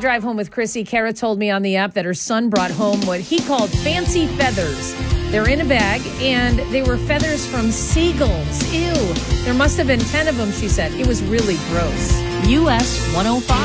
Drive Home with Chrissy. Kara told me on the app that her son brought home what he called fancy feathers. They're in a bag, and they were feathers from seagulls. Ew. There must have been 10 of them, she said. It was really gross. US 105.